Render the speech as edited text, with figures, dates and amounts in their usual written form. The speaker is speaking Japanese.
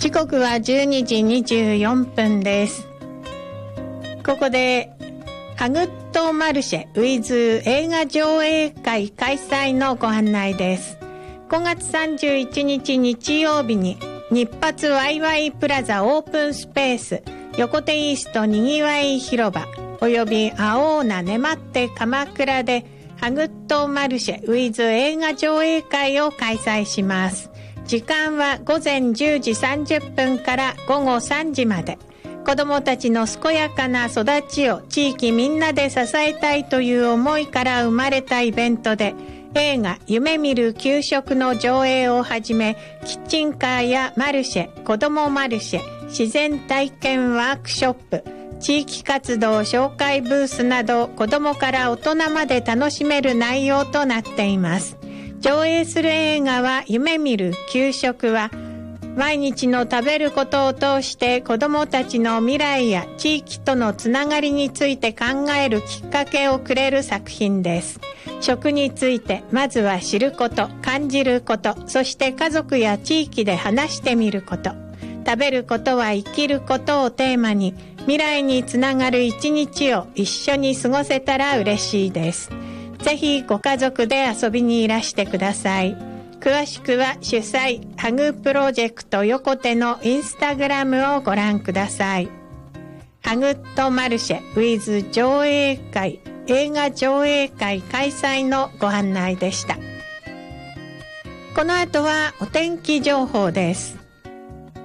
時刻は12時24分です。ここでハグッドマルシェ with 映画上映会開催のご案内です。5月31日日曜日に日発ワイワイプラザオープンスペース横手イーストにぎわい広場および青オーナねまって鎌倉でハグッドマルシェ with 映画上映会を開催します。時間は午前10時30分から午後3時まで。子どもたちの健やかな育ちを地域みんなで支えたいという思いから生まれたイベントで、映画夢見る給食の上映をはじめ、キッチンカーやマルシェ、子どもマルシェ、自然体験ワークショップ、地域活動紹介ブースなど、子どもから大人まで楽しめる内容となっています。上映する映画は夢見る給食は、毎日の食べることを通して子どもたちの未来や地域とのつながりについて考えるきっかけをくれる作品です。食についてまずは知ること、感じること、そして家族や地域で話してみること。食べることは生きることをテーマに未来につながる一日を一緒に過ごせたら嬉しいです。ぜひご家族で遊びにいらしてください。詳しくは主催ハグプロジェクト横手のインスタグラムをご覧ください。ハグッドマルシェ with 上映会映画上映会開催のご案内でした。この後はお天気情報です。